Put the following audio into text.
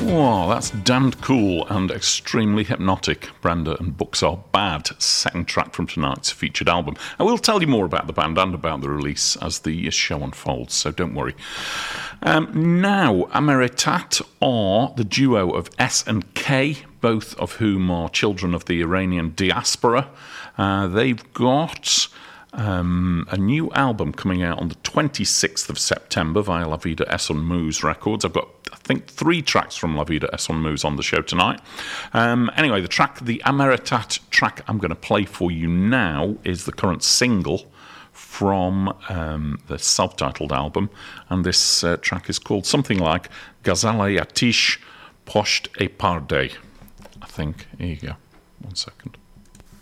Wow, that's damned cool and extremely hypnotic. Brenda and Books Are Bad, second track from tonight's featured album. I will tell you more about the band and about the release as the show unfolds, so don't worry. Now, Amiritat are the duo of S and K, both of whom are children of the Iranian diaspora. They've got a new album coming out on the 26th of September via La Vida Es Un Mus Records. I've got, I think, 3 tracks from La Vida Es Un Mus on the show tonight. Anyway, the Amiritat track I'm going to play for you now is the current single from the self-titled album, and this track is called something like Ghazal-e Atish Posht e Parde, I think. Here you go. 1 second.